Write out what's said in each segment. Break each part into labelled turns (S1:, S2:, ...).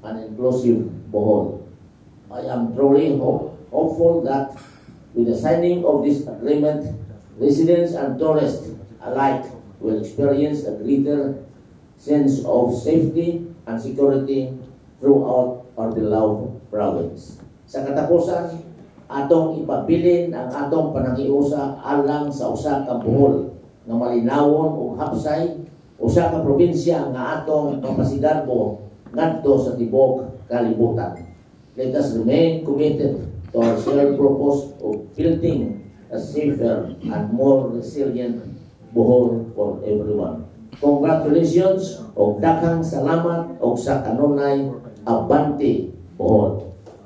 S1: and inclusive Bohol. I am truly hopeful that with the signing of this agreement, residents and tourists alike will experience a greater sense of safety and security throughout our beloved province. Sa katapusan, atong ipabilin ang atong panangiusa alang sa usa ka Bohol nga malinawon ug hapsay, usa ka probinsya nga atong mapasigarbo ngadto sa tibok kalibutan. Let us remain committed to our shared purpose of building a safer and more resilient Bohol for everyone. Congratulations o daghang salamat o sa kanunay Abante Bohol.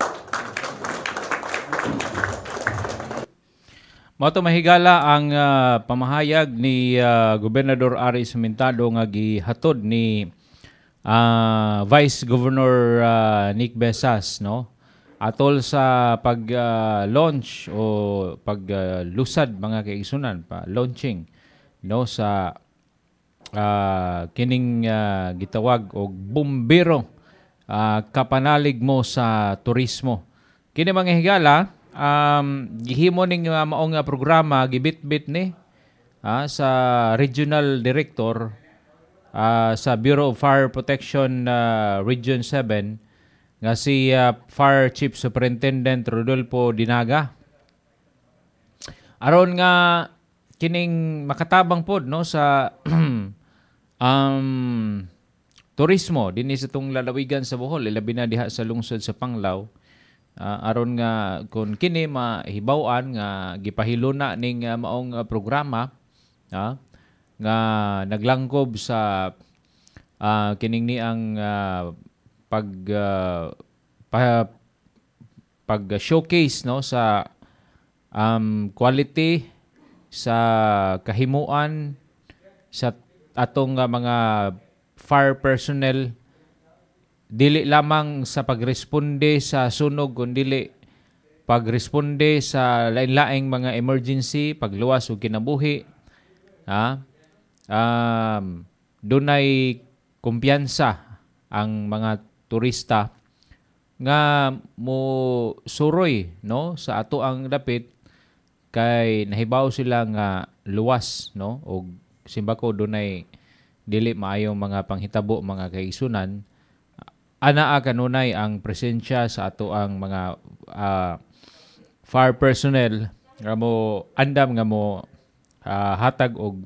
S2: Mato mahigala ang pamahayag ni Gobernador Ari Cimentado nga gihatod ni Vice Governor Nick Besas, no? Atol sa pag-launch o paglusad mga kaigsunan pa launching, no, sa kining gitawag og bumbero kapanalig mo sa turismo. Kini mga higala gihimo ning maong programa gibit-bit ni sa Regional Director sa Bureau of Fire Protection Region 7 nga si Fire Chief Superintendent Rodolfo Dinaga. Aron nga kining makatabang pod, no, sa turismo dinhi sa tong lalawigan sa Bohol, ilabi na diha sa lungsod sa Panglao. Aron nga kung kini mahibaw-an nga gipahiluna ning maong programa nga naglangkob sa kining ni ang pag-showcase, no, sa quality sa kahimuan sa atong mga fire personnel, dili lamang sa pagresponde sa sunog kundi pagresponde sa lain-laing mga emergency, pagluwas og kinabuhi. Dunay kumpiyansa ang mga turista nga mo suroy, no, sa ato ang dapit kay nahibaw sila nga luwas, no, og simbako dunay dili maayong mga panghitabo mga kaigsunan. Anaa kanunay ang presensya sa ato ang mga fire personnel nga mo andam nga mo hatag og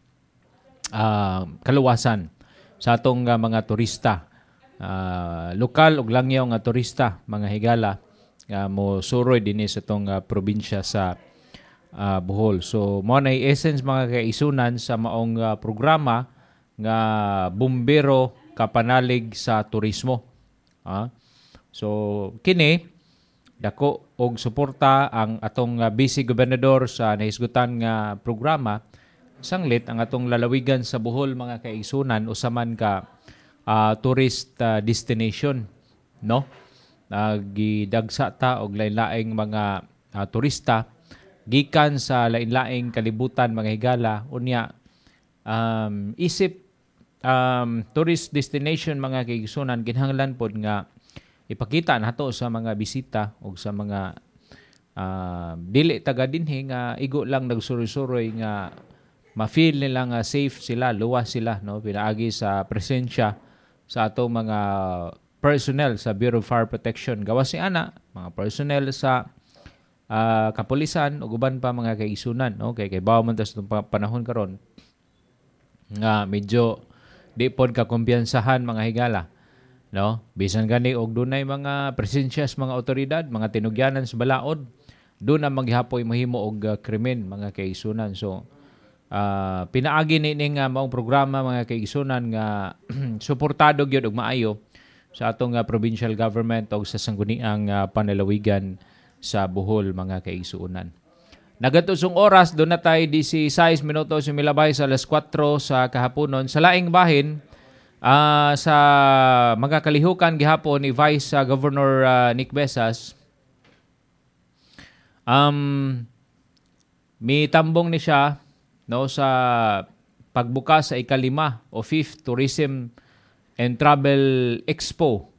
S2: kaluwasan sa atong mga turista, lokal ug langyaw nga turista mga higala nga mo suroy dinhi sa atong probinsya sa Bohol. So mo na essence mga kaisunan sa maong programa nga bumbero kapanalig sa turismo. So kini dako og suporta ang atong Vice Gobernador sa nahisgutan nga programa. Sanglit ang atong lalawigan sa Bohol mga kaigsunan usaman ka tourist destination, no? Gidagsa ta og lain-laing mga turista gikan sa lain-laing kalibutan mga higala unya isip tourist destination mga kaigsunan kinahanglan pod nga ipakita nato sa mga bisita o sa mga dili taga dinhi nga igo lang nagsuroy-suroy nga ma-feel nila nga safe sila, luwas sila, no, pinaagi sa presensya sa atong mga personnel sa Bureau of Fire Protection. Gawas ni ana mga personnel sa kapulisan ug uban pa mga kaigsunan, no, kay bawo man tas panahon karon nga medyo di pod ka kumpiyansahan mga higala, no, bisan gani og dunay mga presensya sa mga otoridad, mga tinugyanan sa balaod, do na maghihapoy mahimo og krimen mga kaigsunan. So pinaagi ni ning maong programa mga kaigsunan nga suportado gyud og maayo sa atong provincial government o sa sangguniang panalawigan sa Bohol mga kaigsunan. Nagatusong oras do na tay 16 minutos milabay sa alas 4 sa kahaponon sa laing bahin. Sa mga kalihukan gihapon ni Vice Governor Nick Besas, mitambong ni siya, no, sa pagbukas sa ikalima o 5th Tourism and Travel Expo